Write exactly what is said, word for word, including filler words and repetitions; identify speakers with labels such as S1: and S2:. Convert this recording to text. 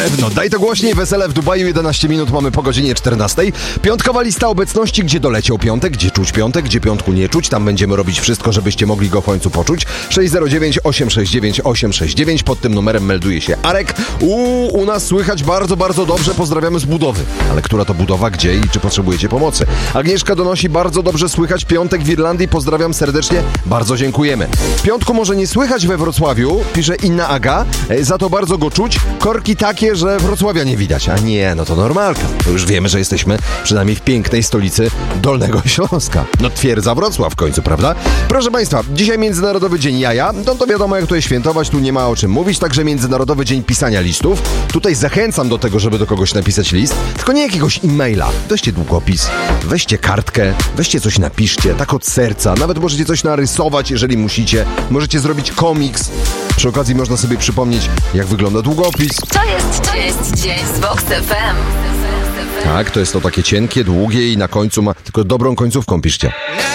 S1: No daj to głośniej, wesele w Dubaju, jedenaście minut mamy po godzinie czternastej. Piątkowa lista obecności, gdzie doleciał piątek, gdzie czuć piątek, gdzie piątku nie czuć. Tam będziemy robić wszystko, żebyście mogli go w końcu poczuć. sześć zero dziewięć, osiem sześć dziewięć, osiem sześć dziewięć, pod tym numerem melduje się Arek. U, u nas słychać bardzo, bardzo dobrze, pozdrawiamy z budowy. Ale która to budowa, gdzie i czy potrzebujecie pomocy? Agnieszka donosi, bardzo dobrze słychać piątek w Irlandii, pozdrawiam serdecznie, bardzo dziękujemy. Piątku może nie słychać we Wrocławiu, pisze Inna Aga, za to bardzo go czuć. Korki takie, że Wrocławia nie widać. A nie, no to normalka. To już wiemy, że jesteśmy przynajmniej w pięknej stolicy Dolnego Śląska. No twierdza Wrocław w końcu, prawda? Proszę Państwa, dzisiaj Międzynarodowy Dzień Jaja. No to wiadomo, jak to jest świętować, tu nie ma o czym mówić. Także Międzynarodowy Dzień Pisania Listów. Tutaj zachęcam do tego, żeby do kogoś napisać list, tylko nie jakiegoś e-maila. Weźcie długopis, weźcie kartkę, weźcie coś napiszcie, tak od serca. Nawet możecie coś narysować, jeżeli musicie. Możecie zrobić komiks. Przy okazji można sobie przypomnieć, jak wygląda długopis.
S2: To jest, to jest dzień z Vox F M.
S1: Tak, to jest to takie cienkie, długie i na końcu ma... Tylko dobrą końcówką piszcie.